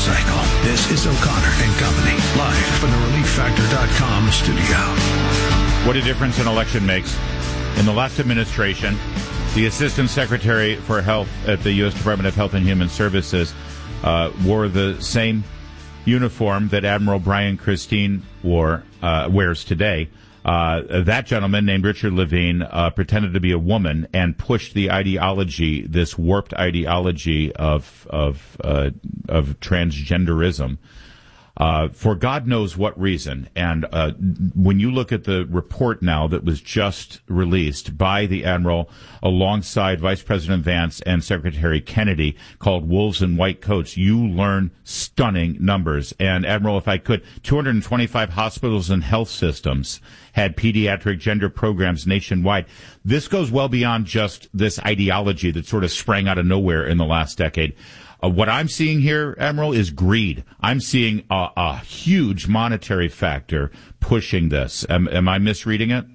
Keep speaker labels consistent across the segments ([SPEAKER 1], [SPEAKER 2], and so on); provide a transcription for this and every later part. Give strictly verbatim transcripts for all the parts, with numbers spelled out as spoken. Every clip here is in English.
[SPEAKER 1] cycle. This is O'Connor and Company, live from the relief factor dot com studio.
[SPEAKER 2] What a difference an election makes. In the last administration, the Assistant Secretary for Health at the U S Department of Health and Human Services uh, wore the same uniform that Admiral Brian Christine wore uh, wears today. Uh, that gentleman named Richard Levine uh, pretended to be a woman and pushed the ideology, this warped ideology of of uh, of transgenderism. Uh, for God knows what reason. And uh, when you look at the report now that was just released by the Admiral alongside Vice President Vance and Secretary Kennedy, called Wolves in White Coats, you learn stunning numbers. And Admiral, if I could, two hundred twenty-five hospitals and health systems had pediatric gender programs nationwide. This goes well beyond just this ideology that sort of sprang out of nowhere in the last decade. Uh, what I'm seeing here, Admiral, is greed. I'm seeing a, a huge monetary factor pushing this. Am, am I misreading it?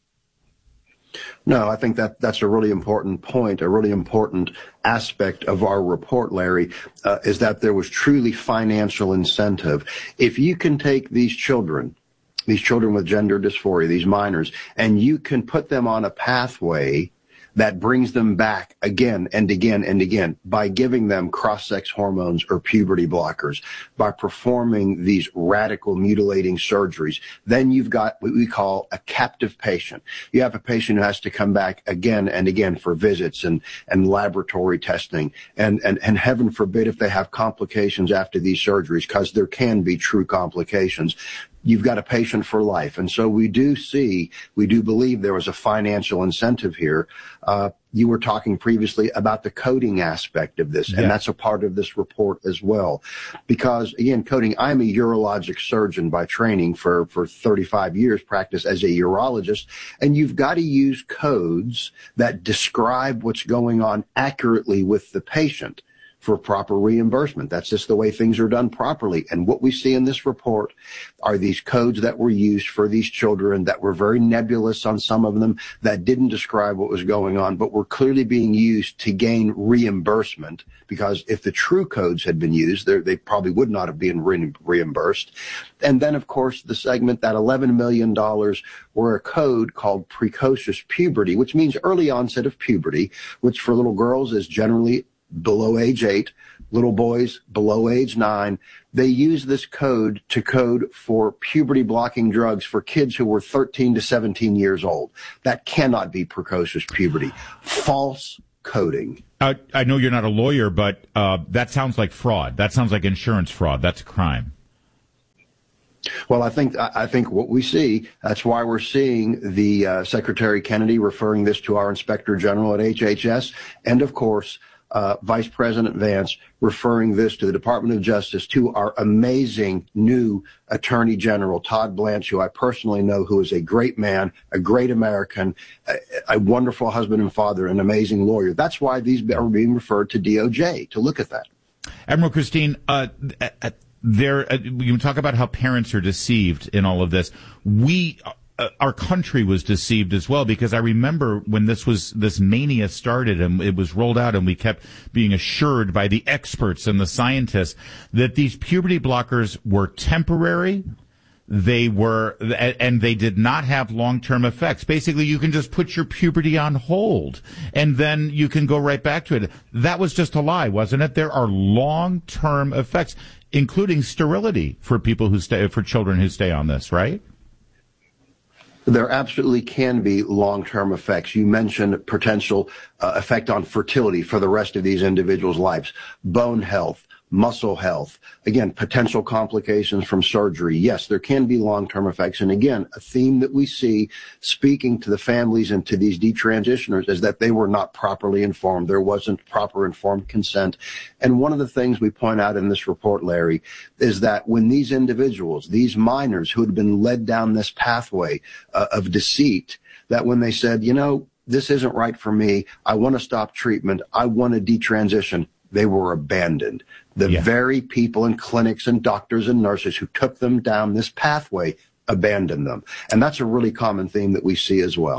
[SPEAKER 3] No, I think that that's a really important point, a really important aspect of our report, Larry, uh, is that there was truly financial incentive. If you can take these children, these children with gender dysphoria, these minors, and you can put them on a pathway that brings them back again and again and again by giving them cross-sex hormones or puberty blockers, by performing these radical mutilating surgeries, then you've got what we call a captive patient. You have a patient who has to come back again and again for visits and, and laboratory testing. And, and, and heaven forbid if they have complications after these surgeries, because there can be true complications. You've got a patient for life. And so we do see, we do believe there was a financial incentive here. Uh, you were talking previously about the coding aspect of this, and yeah. that's a part of this report as well. Because, again, coding, I'm a urologic surgeon by training for, for thirty-five years, practice as a urologist, and you've got to use codes that describe what's going on accurately with the patient for proper reimbursement. That's just the way things are done properly. And what we see in this report are these codes that were used for these children that were very nebulous on some of them, that didn't describe what was going on, but were clearly being used to gain reimbursement, because if the true codes had been used, they probably would not have been re- reimbursed. And then, of course, the segment, that eleven million dollars were a code called precocious puberty, which means early onset of puberty, which for little girls is generally below age eight, little boys below age nine. They use this code to code for puberty blocking drugs for kids who were thirteen to seventeen years old. That cannot be precocious puberty. False coding.
[SPEAKER 2] Uh, I know you're not a lawyer, but uh, that sounds like fraud. That sounds like insurance fraud. That's a crime.
[SPEAKER 3] Well, I think I think what we see, that's why we're seeing the uh, Secretary Kennedy referring this to our Inspector General at H H S, and of course, Uh, Vice President Vance referring this to the Department of Justice, to our amazing new Attorney General, Todd Blanche, who I personally know, who is a great man, a great American, a, a wonderful husband and father, an amazing lawyer. That's why these are being referred to D O J to look at that.
[SPEAKER 2] Admiral Christine, uh, uh, there, uh, you talk about how parents are deceived in all of this. We... Uh, our country was deceived as well, because I remember when this was this mania started and it was rolled out, and we kept being assured by the experts and the scientists that these puberty blockers were temporary. They were, and they did not have long-term effects. Basically, you can just put your puberty on hold, and then you can go right back to it. That was just a lie, wasn't it? There are long-term effects, including sterility for people who stay, for children who stay on this, right?
[SPEAKER 3] There absolutely can be long-term effects. You mentioned potential uh, effect on fertility for the rest of these individuals' lives, bone health, muscle health, again, potential complications from surgery. Yes, there can be long-term effects. And again, a theme that we see speaking to the families and to these detransitioners is that they were not properly informed. There wasn't proper informed consent. And one of the things we point out in this report, Larry, is that when these individuals, these minors who had been led down this pathway uh, of deceit, that when they said, you know, this isn't right for me, I want to stop treatment, I want to detransition, they were abandoned. The yeah. very people in clinics and doctors and nurses who took them down this pathway abandoned them. And that's a really common theme that we see as well.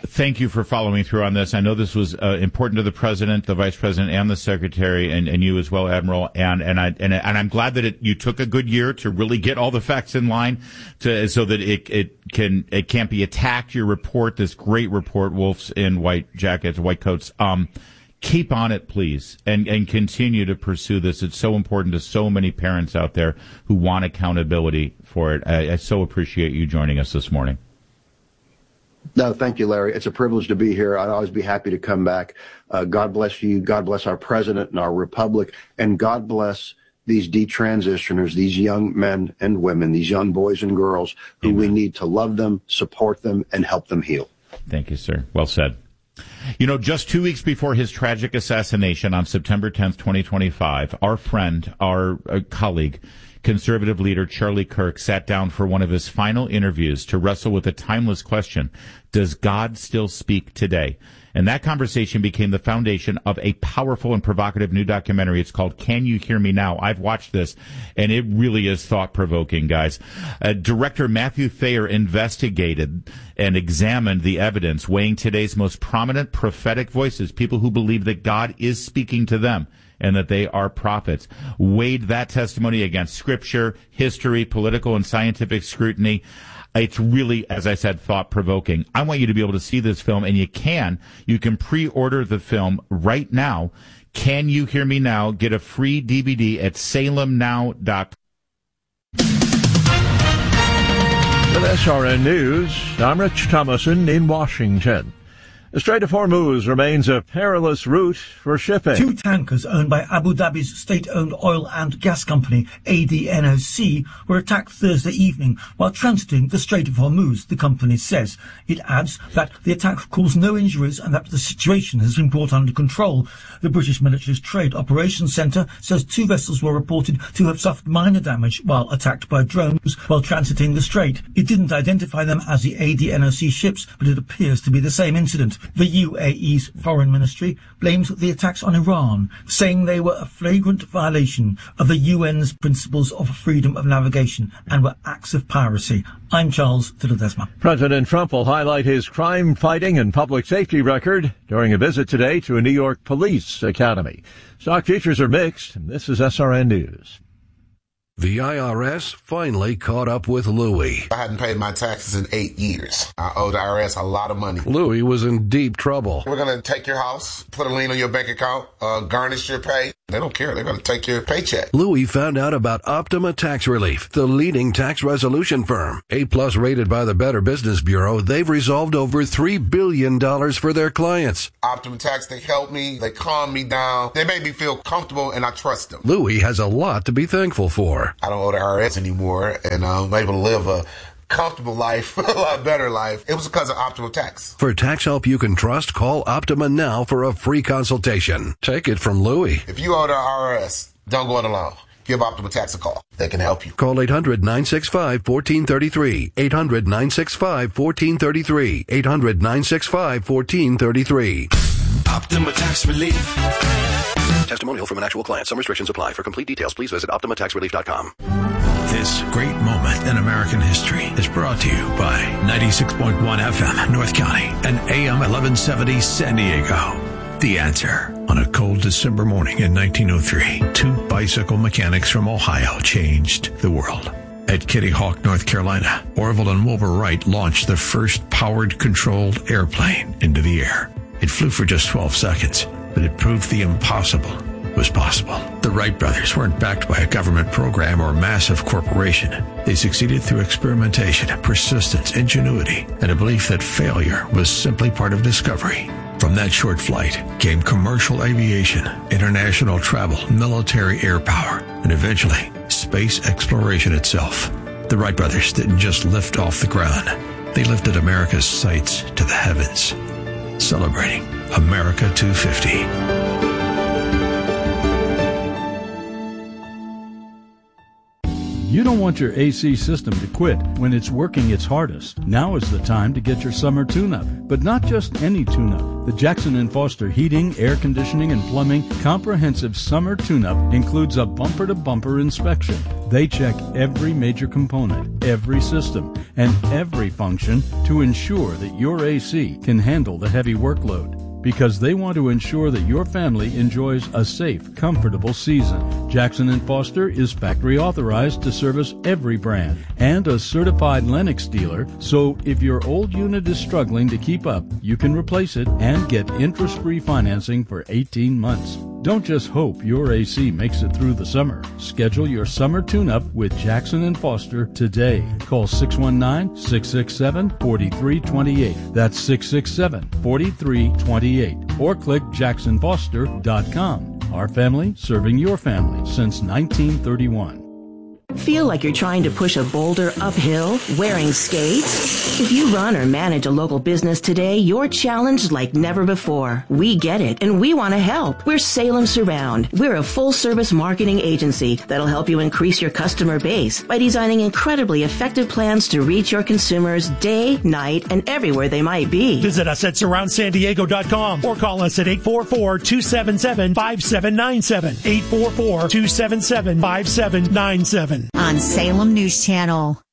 [SPEAKER 2] thank you for following through on this. I know this was uh, important to the president, the vice president, and the secretary, and, and you as well, Admiral. And and I and, and I'm glad that it, you took a good year to really get all the facts in line, to so that it it can it can't be attacked. Your report, this great report, Wolves in White Jackets, White Coats. Um, keep on it, please, and and continue to pursue this. It's so important to so many parents out there who want accountability for it. I, I so appreciate you joining us this morning.
[SPEAKER 3] No, thank you, Larry. It's a privilege to be here. I'd always be happy to come back. Uh, God bless you. God bless our president and our republic. And God bless these detransitioners, these young men and women, these young boys and girls who Amen. We need to love them, support them, and help them heal.
[SPEAKER 2] Thank you, sir. Well said. You know, just two weeks before his tragic assassination on September tenth, twenty twenty-five, our friend, our uh, colleague, conservative leader Charlie Kirk sat down for one of his final interviews to wrestle with a timeless question: does God still speak today? And that conversation became the foundation of a powerful and provocative new documentary. It's called Can You Hear Me Now? I've watched this, and it really is thought-provoking, guys. Uh, director Matthew Thayer investigated and examined the evidence, weighing today's most prominent prophetic voices, people who believe that God is speaking to them and that they are prophets, weighed that testimony against scripture, history, political and scientific scrutiny. It's really, as I said, thought-provoking. I want you to be able to see this film, and you can. You can pre-order the film right now. Can You Hear Me Now? Get a free D V D at salem now dot com.
[SPEAKER 4] With S R N News, I'm Rich Thomason in Washington. The Strait of Hormuz remains a perilous route for shipping.
[SPEAKER 5] Two tankers owned by Abu Dhabi's state-owned oil and gas company, A D N O C, were attacked Thursday evening while transiting the Strait of Hormuz, the company says. It adds that the attack caused no injuries and that the situation has been brought under control. The British military's Trade Operations Centre says two vessels were reported to have suffered minor damage while attacked by drones while transiting the strait. It didn't identify them as the A D N O C ships, but it appears to be the same incident. The U A E's foreign ministry blames the attacks on Iran, saying they were a flagrant violation of the U N's principles of freedom of navigation and were acts of piracy. I'm Charles Tiddledesma.
[SPEAKER 4] President Trump will highlight his crime-fighting and public safety record during a visit today to a New York police academy. Stock futures are mixed. This is S R N News.
[SPEAKER 6] The I R S finally caught up with Louis.
[SPEAKER 7] I hadn't paid my taxes in eight years. I owe the I R S a lot of money.
[SPEAKER 6] Louis was in deep trouble.
[SPEAKER 7] We're going to take your house, put a lien on your bank account, uh, garnish your pay. They don't care. They're going to take your paycheck.
[SPEAKER 6] Louis found out about Optima Tax Relief, the leading tax resolution firm. A-plus rated by the Better Business Bureau, they've resolved over three billion dollars for their clients.
[SPEAKER 7] Optima Tax, they helped me. They calmed me down. They made me feel comfortable, and I trust them.
[SPEAKER 6] Louis has a lot to be thankful for.
[SPEAKER 7] I don't owe the I R S anymore, and I'm able to live a comfortable life, a lot better life. It was because of Optima Tax.
[SPEAKER 6] For tax help you can trust, call Optima now for a free consultation. Take it from Louis.
[SPEAKER 7] If you owe the I R S, don't go it alone. Give Optima Tax a call. They can help you.
[SPEAKER 6] Call eight hundred, nine six five, one four three three. eight hundred, nine six five, one four three three. eight hundred, nine six five, one four three three.
[SPEAKER 8] Optima Tax Relief.
[SPEAKER 6] Testimonial from an actual client. Some restrictions apply. For complete details, please visit optima tax relief dot com.
[SPEAKER 1] This great moment in American history is brought to you by ninety-six point one F M North County and A M eleven seventy San Diego. The Answer. On a cold December morning in nineteen oh three, two bicycle mechanics from Ohio changed the world. At Kitty Hawk, North Carolina, Orville and Wilbur Wright launched the first powered controlled airplane into the air. It flew for just twelve seconds, but it proved the impossible was possible. The Wright brothers weren't backed by a government program or massive corporation. They succeeded through experimentation, persistence, ingenuity, and a belief that failure was simply part of discovery. From that short flight came commercial aviation, international travel, military air power, and eventually space exploration itself. The Wright brothers didn't just lift off the ground. They lifted America's sights to the heavens. Celebrating America two fifty.
[SPEAKER 9] You don't want your A C system to quit when it's working its hardest. Now is the time to get your summer tune-up, but not just any tune-up. The Jackson and Foster Heating, Air Conditioning, and Plumbing Comprehensive Summer Tune-Up includes a bumper-to-bumper inspection. They check every major component, every system, and every function to ensure that your A C can handle the heavy workload, because they want to ensure that your family enjoys a safe, comfortable season. Jackson and Foster is factory authorized to service every brand and a certified Lennox dealer, so if your old unit is struggling to keep up, you can replace it and get interest-free financing for eighteen months. Don't just hope your A C makes it through the summer. Schedule your summer tune-up with Jackson and Foster today. Call six one nine, six six seven, four three two eight. That's six six seven, four three two eight. Or click jackson foster dot com. Our family serving your family since nineteen thirty-one.
[SPEAKER 10] Feel like you're trying to push a boulder uphill wearing skates? If you run or manage a local business today, you're challenged like never before. We get it, and we want to help. We're Salem Surround. We're a full-service marketing agency that'll help you increase your customer base by designing incredibly effective plans to reach your consumers day, night, and everywhere they might be.
[SPEAKER 11] Visit us at surround san diego dot com or call us at eight four four, two seven seven, five seven nine seven. eight four four, two seven seven, five seven nine seven.
[SPEAKER 12] On Salem News Channel.